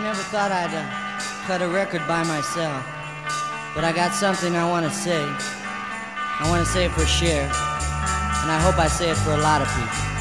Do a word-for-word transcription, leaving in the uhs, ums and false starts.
never thought I'd uh, cut a record by myself, but I got something I want to say. I want to say it for Cher, and I hope I say it for a lot of people.